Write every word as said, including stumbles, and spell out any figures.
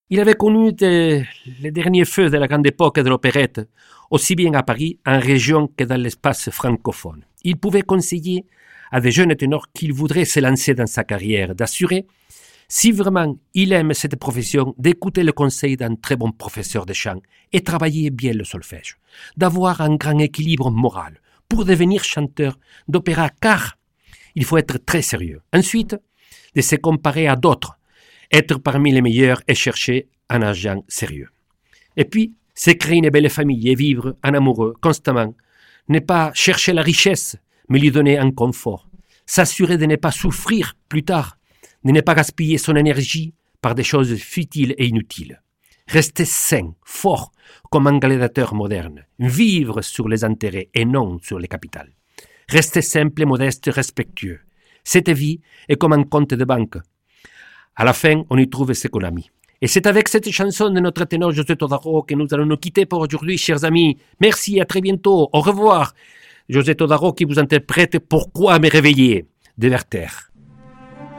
Il avait connu de, les derniers feux de la grande époque de l'opérette, aussi bien à Paris, en région que dans l'espace francophone. Il pouvait conseiller à des jeunes ténors qu'ils voudraient se lancer dans sa carrière, d'assurer, si vraiment il aime cette profession, d'écouter le conseil d'un très bon professeur de chant et travailler bien le solfège, d'avoir un grand équilibre moral pour devenir chanteur d'opéra, car il faut être très sérieux. Ensuite, de se comparer à d'autres, être parmi les meilleurs et chercher un argent sérieux. Et puis, se créer une belle famille et vivre en amoureux constamment. Ne pas chercher la richesse, mais lui donner un confort. S'assurer de ne pas souffrir plus tard, de ne pas gaspiller son énergie par des choses futiles et inutiles. Rester sain, fort, comme un gladiateur moderne. Vivre sur les intérêts et non sur les capitales. Rester simple, modeste, respectueux. Cette vie est comme un compte de banque. À la fin, on y trouve ce qu'on a mis. Et c'est avec cette chanson de notre ténor José Todaro que nous allons nous quitter pour aujourd'hui, chers amis. Merci, à très bientôt. Au revoir. José Todaro qui vous interprète Pourquoi me réveiller de Werther.